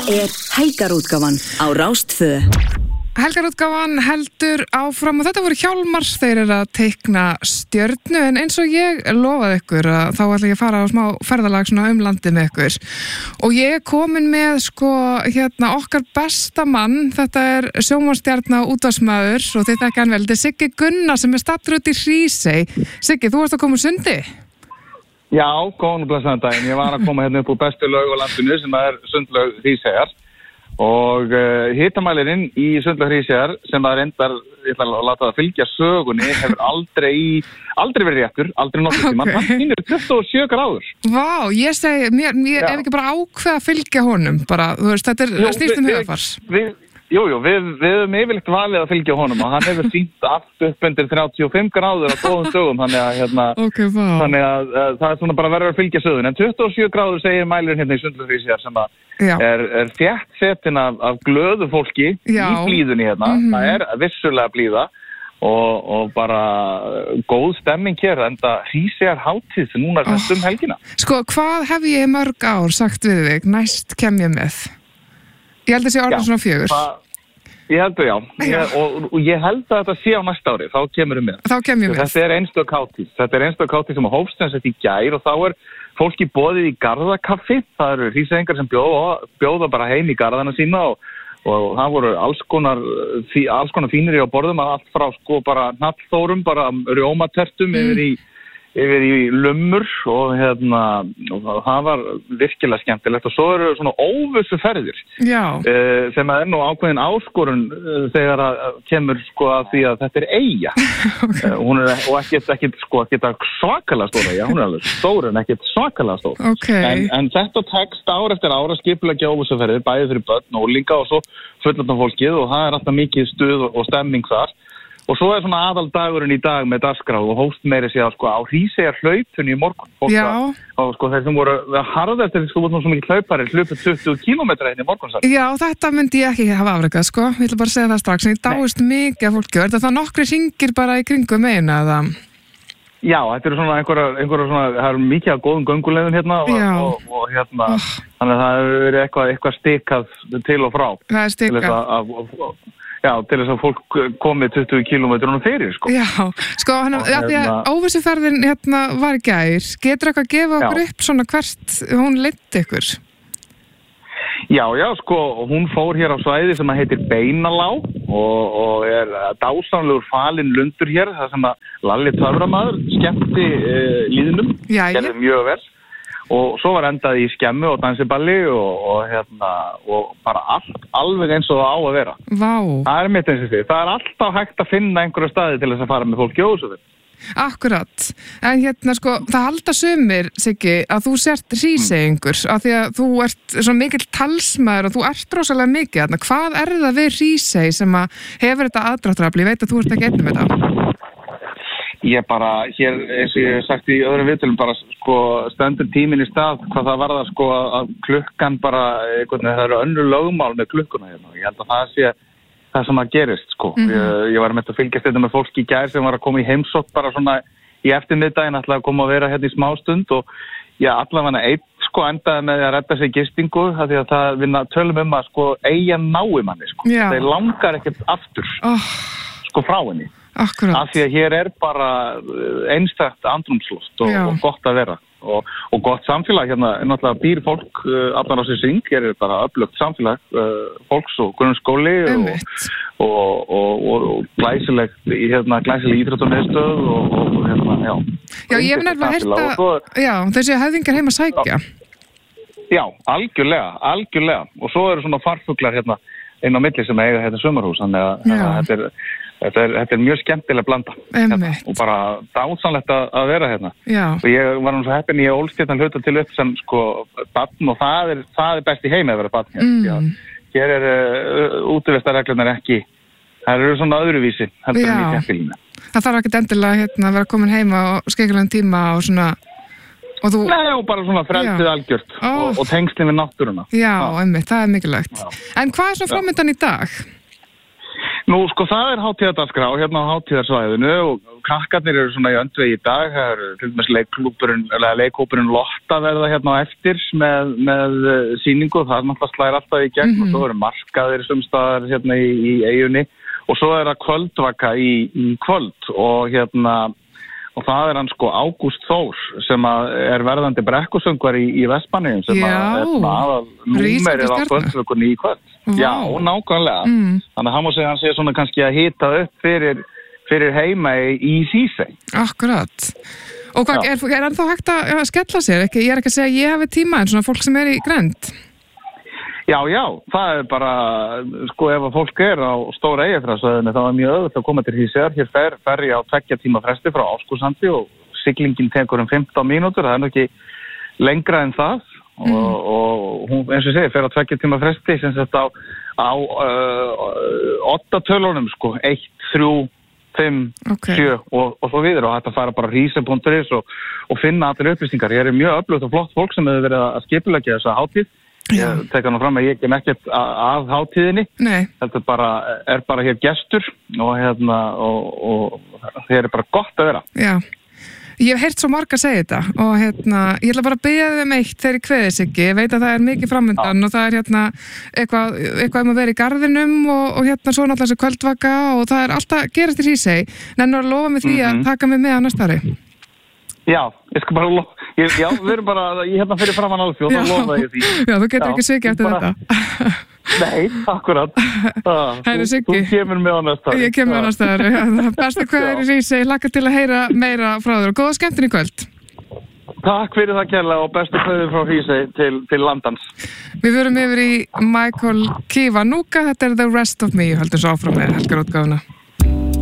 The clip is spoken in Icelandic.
Helgarútgáfan á Rás 2. Helgarútgáfan heldur áfram og þetta voru Hjálmar, þeir eru að teikna stjörnu en eins og ég lofaði ykkur að þá ætla ég að fara á smá ferðalag svona um landið með ykkur og ég er komin með okkar besta mann, þetta er sjónvarpsstjarna og útvarpsmaður og þið þekkja hann vel, þetta er Siggi Gunnar sem er staddur út í Hrísey. Siggi, þú varst að koma úr sundi? Já, góðan og blessaðan daginn, ég var að koma hérna upp úr bestu laug á landinu sem er sundlaug Hríseyjar og hitamælirinn í sundlaug Hríseyjar sem það reyndar, ég ætla að láta það fylgja sögunni, hefur aldrei verið réttur, aldrei nokkuð tíma, hann sýnir 27 gráður. Vá, ég segi, ég ef ekki bara ákveða að fylgja honum, bara, þú veist, þetta er snýst um hugarfars. Jú, við höfum yfirleitt valið að fylgja honum og hann hefur sýnt allt upp undir 35 gráður á góðum dögum, þannig að það er svona bara verður að fylgja sögun. En 27 gráður segir mælirinn hérna í sundlaug Hríseyjar sem er þétt setin af glöðu fólki í blíðunni hérna. Það er vissulega blíða og bara góð stemming hér, enda Hríseyjar hátíð sem núna er helgina. Sko, hvað hef ég mörg ár sagt við þig, næst kem ég með? Ég held að sé orðin svona 4. Ég held að já. Og ég held að þetta sé á næsta ári, þá kemur með. Þá kem ég með. Þetta er einstök hátíð. Þetta er einstök hátíð sem hófst sem sett í gær og þá er fólki boðið í garðakaffi. Það eru Hríseyingar sem bjóða bara heim í garðana sína og það voru alls konar fínir á borðum, allt frá sko bara hnallþórum, bara rjómatertum yfir í lummur og það var virkilega skemmtilegt og svo eru svona óvissu ferðir sem er nú ákveðin áskorun þegar að kemur sko að því að þetta er eyja hún er og ekkert svakalega stór eyja, hún er alveg stór en ekkert svakalega stór en þetta tekst ár eftir ár að skipuleggja óvissu ferðir bæði fyrir börn og unglinga og svo fullorðna fólkið og það er alltaf mikið stuð og stemming þar. Og svo er svona aðaldagurinn í dag með dagskrá og hófst meiri sig sko á Hríseyjar hlaupunni í morgun. Og sko þeir sem voru harðast þegar þú voru nú svo mikið hlaupari hlupið 20 kílómetra inn í morgun. Já, þetta myndi ég ekki hafa afrekað sko. Ég ætla bara að segja það strax. En ég dáist mikið af fólki. Er þetta nokkri hringir bara í kringum eina eða? Já, þetta eru svona einhverja svona, það eru mikið af góðum gönguleiðum hérna og þannig að það hefur verið eitthvað stikað til og frá. Það er stikað. Já, til þess að fólk komið 20 kílómetrunum fyrir, sko. Já, sko, því að óvissuferðin var í gær. Getur eitthvað að gefa okkur upp svona hvert hún leiddi ykkur? Já, sko, hún fór hér á svæði sem heitir Beinalá og er dásamlegur falinn lundur hér, það sem að Lalli töframaður skemmti líðnum, gerði mjög vel. Og svo var endað í skemmu og dansiballi og bara alveg eins og það á að vera. Vá. Það er mitt eins og því. Það er alltaf hægt að finna einhverja staði til þess að fara með fólki ósöfum. Akkurat. En sko, það halda sumir, Siggi, að þú sért Hríseyingur, af því að þú ert svo mikill talsmaður og þú ert rosalega mikið þarna. Hvað er það við Hrísey sem að hefur þetta aðdráttarafl? Ég veit að þú ert ekki einn með þetta. Ég bara, hér, eins og ég hef sagt í öðrum viðtölum, bara sko stendur tíminn í stað hvað það varðar sko að klukkan bara, það eru önnur lögmál með klukkuna hérna. Ég held að það sé það sem að gerist sko. Ég var með að fylgjast þetta með fólki í gær sem var að koma í heimsókn bara svona í eftirmiðdaginn, ætlaði að koma að vera hérna í smástund og allavega einn sko endaði með að redda sig gistingu af því að við tölum að sko eyjan nái manni sko. Þeir langar ekkert aftur sko frá henni. Akkurat. Af því að hér er bara einstakt andrúmsloft og gott að vera og gott samfélag hérna, náttúrulega býr fólk allan á sér syng, hér er bara öflugt samfélag fólks og grunnskóli og glæsileg íþróttamiðstöð og Já, ég hef nefnilega heyrt að þessi höfðingar heim að sækja. Já, algjörlega og svo eru svona farfuglar hérna inn á milli sem eiga þetta sumarhús, þannig að þetta er mjög skemmtileg blanda og bara dásamlegt að vera hérna. Og ég var nú svo heppinn, ég ólst hérna hluta til upp sem sko barn og það er best í heimi að vera barn hér. Hér er útivistarreglunar ekki, það eru svona öðruvísi heldur en í þéttbýlinu. Það þarf ekkert endilega að vera komin heima og skeikilegan tíma og svona Nei, og bara svona frelsið algjört og tengslinn við náttúruna. Já, einmitt, það er mikilvægt. En hvað er svona framöndan í dag? Nú, sko, það hátíðardagskrá hérna á hátíðarsvæðinu og krakkarnir eru svona í öndvegi í dag. Það eru til dæmis leikhópurinn Lotta verða hérna á eftir með sýningu og það náttúrulega slæðir alltaf í gegn og svo eru markaðir sumstaðar hérna í eyjunni og svo það kvöldvaka í kvöld og það hann sko Ágúst Þór sem er verðandi brekkusöngvar í Vestmannaeyjum sem aðal númerið á kvöldvökunni í kvöld. Já, nákvæmlega. Þannig að hann má segja hann sé svona kannski að hita upp fyrir heima í Hrísey. Akkurat. Og hvað, er hann þá hægt að skella sér? Ég er ekki að segja að ég hafi tíma en svona fólk sem er í grennd. Já, það bara, sko, ef að fólk er á Stóra Eyjafjarðarsvæðinu þá mjög auðvitað að koma til Hríseyjar. Hér fer ég á 2 tíma fresti frá Áskursandi og siglingin tekur 15 mínútur, það er nú ekki lengra en það. Og hún, eins og ég segi, fer á 2 tíma fresti sem sagt á 8 tölunum, sko, 1, 3, 5, 7 og svo videre og þetta fara bara hrísey.is og finna allir upplýsingar. Hér er mjög öflugt og flott fólk sem hefur verið að skipuleggja þessa hátíð. Ég teka nú fram að ég kem ekkert að hátíðinni. Nei. Þetta er bara hér gestur og hér er bara gott að vera. Já. Ég hef heyrt svo marga að segja þetta og ég ætla bara að biðja þeim eitt þegar ég kveðis ekki. Ég veit að það er mikið framöndan og það er eitthvað að vera í garðinum og svo náttúrulega þessi kvöldvaka og það er alltaf gerast í Hrísey. Nennu að lofa mig því að taka mig með á næsta ári. Já, ég skal bara lofa. Já, við erum bara fyrir framan Alþjóð og lofa ég því. Já, þú getur ekki svikið eftir þetta. Nei, akkurat. Þú kemur með á næsta ári. Ég kemur með á næsta ári. Besta kveður í Hrísey, hlakka til að heyra meira frá þér og góða skemmtun í kvöld. Takk fyrir það kærlega og bestu kveður frá Hrísey til landans. Við verum yfir í Michael Kiwanuka, þetta er The Rest of Me, höldum svo áfram með helgarútgáfuna.